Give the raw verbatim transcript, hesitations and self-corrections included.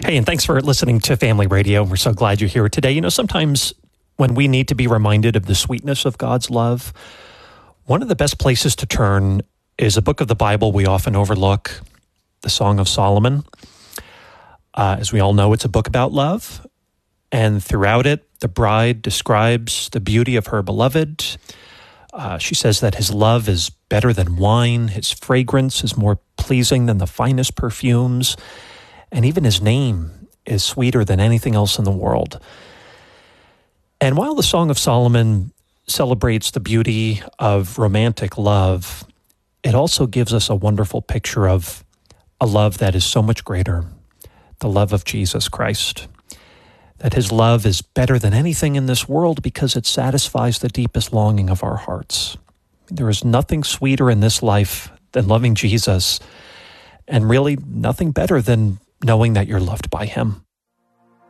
Hey, and thanks for listening to Family Radio. We're so glad you're here today. You know, sometimes when we need to be reminded of the sweetness of God's love, one of the best places to turn is a book of the Bible we often overlook, the Song of Solomon. Uh, as we all know, it's a book about love. And throughout it, the bride describes the beauty of her beloved. Uh, she says that his love is better than wine. His fragrance is more pleasing than the finest perfumes. And even his name is sweeter than anything else in the world. And while the Song of Solomon celebrates the beauty of romantic love, it also gives us a wonderful picture of a love that is so much greater, the love of Jesus Christ. That his love is better than anything in this world because it satisfies the deepest longing of our hearts. There is nothing sweeter in this life than loving Jesus, and really nothing better than knowing that you're loved by him.